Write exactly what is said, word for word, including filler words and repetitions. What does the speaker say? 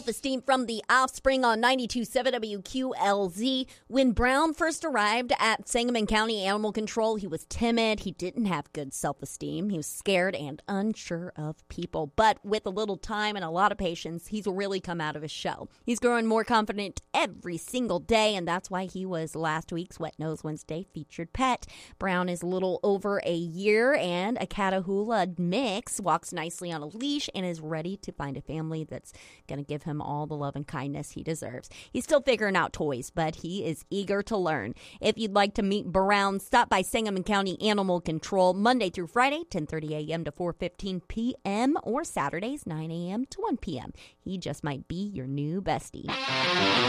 Self-Esteem from The Offspring on ninety-two point seven W Q L Z. When Brown first arrived at Sangamon County Animal Control, he was timid. He didn't have good self-esteem. He was scared and unsure of people. But with a little time and a lot of patience, he's really come out of his shell. He's growing more confident every single day, and that's why he was last week's Wet Nose Wednesday featured pet. Brown is a little over a year, and a Catahoula mix, walks nicely on a leash, and is ready to find a family that's going to give him all the love and kindness he deserves. He's still figuring out toys, but he is eager to learn. If you'd like to meet Brown, stop by Sangamon County Animal Control Monday through Friday, ten thirty a.m. to four fifteen p.m. or Saturdays, nine a.m. to one p.m. He just might be your new bestie.